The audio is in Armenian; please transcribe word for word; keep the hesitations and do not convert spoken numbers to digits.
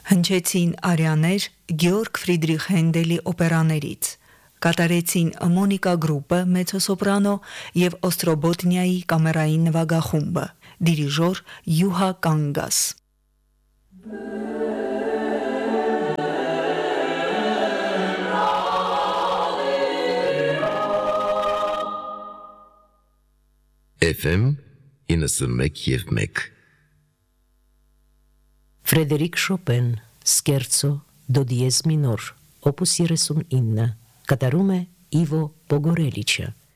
Հնչեցին արյաներ Գեորգ Ֆրիդրիխ Հենդելի օպերաներից, կատարեցին Մոնիկա գրուպը մեծոսոպրանո և Օստրոբոտնիայի կամերային նվագախումբը, դիրիժոր Յուհա Կանգաս։ Էֆ էմ իննսունմեկ և մեկ Ֆրեդերիկ Շոպեն, Սկերցո, դո դիեզ մինոր, օպուս երեսունինը, կատարում է Իվո Պոգորելիչը։